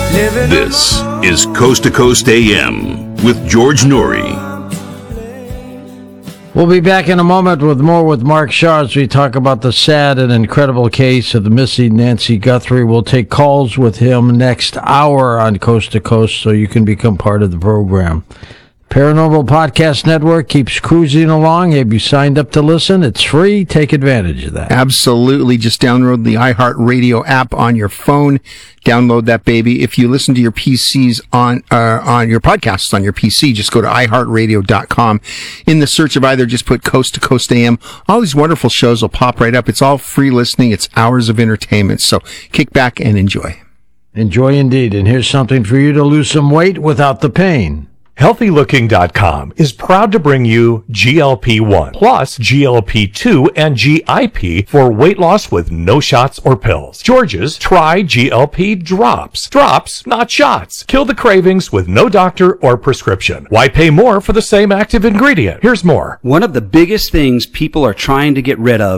This is Coast to Coast AM with George Noory. We'll be back in a moment with more with Mark Shaw as we talk about the sad and incredible case of the missing Nancy Guthrie. We'll take calls with him next hour on Coast to Coast so you can become part of the program. Paranormal Podcast Network keeps cruising along. Have you signed up to listen? It's free. Take advantage of that. Absolutely. Just download the iHeartRadio app on your phone. Download that baby. If you listen to your PCs on your podcasts on your PC, just go to iHeartRadio.com. In the search of either, just put Coast to Coast AM. All these wonderful shows will pop right up. It's all free listening. It's hours of entertainment. So kick back and enjoy. Enjoy indeed. And here's something for you to lose some weight without the pain. HealthyLooking.com is proud to bring you GLP-1 plus GLP-2 and GIP for weight loss with no shots or pills. George's Try GLP Drops. Drops, not shots. Kill the cravings with no doctor or prescription. Why pay more for the same active ingredient? Here's more. One of the biggest things people are trying to get rid of